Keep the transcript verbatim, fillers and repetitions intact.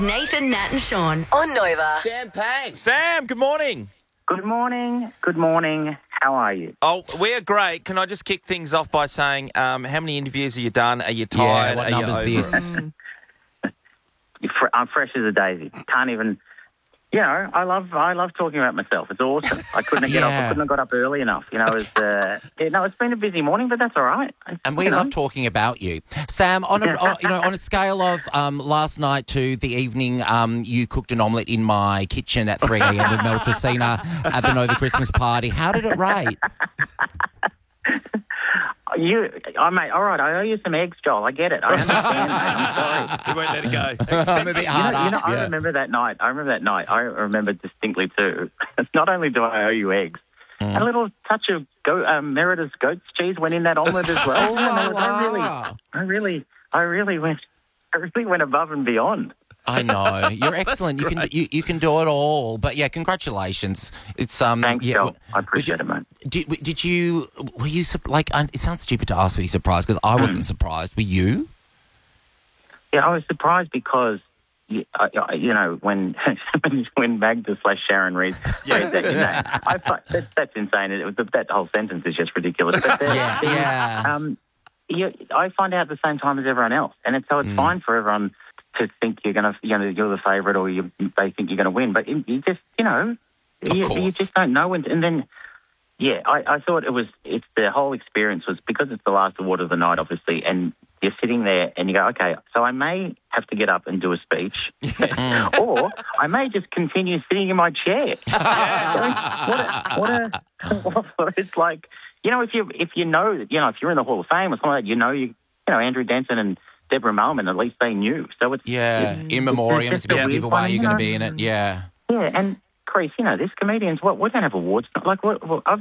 Nathan, Nat and Sean on Nova. Sam Pang. Sam, good morning. Good morning. Good morning. How are you? Oh, we're great. Can I just kick things off by saying, um, how many interviews have you done? Are you Yeah, tired? what are you number's over this? it? You're fr- I'm fresh as a daisy. Can't even. You know, I love I love talking about myself. It's awesome. I couldn't have get up. I Yeah. couldn't have got up early enough. You know, it was, uh, yeah, no, it's been a busy morning, but that's all right. I- And we you know. love talking about you, Sam. On a on, you know on a scale of um, last night to the evening, um, you cooked an omelette in my kitchen at three a.m. with Mel Tracina at the Nova Christmas party. How did it rate? You, I mate. All right, I owe you some eggs, Joel. I get it. I understand. Mate. I'm sorry. You won't let it go. I'm a bit You hard know, you know, up. I yeah. remember that night. I remember that night. I remember distinctly too. Not only do I owe you eggs, Mm. a little touch of go, um, Merida's goat's cheese went in that omelette as well. Oh, I wow. really, I really, I really went, I really went above and beyond. I know you're excellent. You can you, you can do it all. But yeah, congratulations. It's um. Thanks, yeah, Joel. w- I appreciate it, mate. Did, did you were you sup- like? uh, It sounds stupid to ask. Were you surprised? Because I wasn't surprised. Were you? Yeah, I was surprised because, you, I, I- you know, when when Magda slash Sharon Reed said that, you know, I fi- that's, that's insane. It was, that whole sentence is just ridiculous. But the- Yeah, the, yeah. Um, you, I find out at the same time as everyone else, and it's, so it's Mm. fine for everyone to think you're gonna, you know, you're the favourite or you, they think you're going to win. But you, you just, you know, Of you, you course. just don't know. And, and then, yeah, I, I thought it was. It's the whole experience was because it's the last award of the night, obviously, and you're sitting there and you go, okay, so I may have to get up and do a speech, or I may just continue sitting in my chair. what a, what a, what it's like, you know, if you if you know, you know, if you're in the Hall of Fame or something like that, you know, you, you know, Andrew Denton and Deborah Mailman, at least they knew. So it's Yeah, it's- in memoriam. It's it's a just bit of a weird giveaway. one, You're you going to know? be in it. Yeah. Yeah, and Chris, you know, this comedians, what we don't have awards. Like, what, what I've